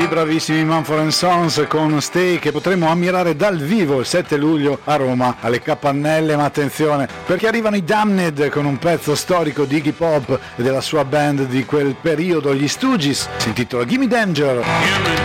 bravissimi Mumford & Sons con Stay, che potremo ammirare dal vivo il 7 luglio a Roma alle Capannelle. Ma attenzione, perché arrivano i Damned con un pezzo storico di Iggy Pop e della sua band di quel periodo, gli Stooges. Si intitola Gimme Danger.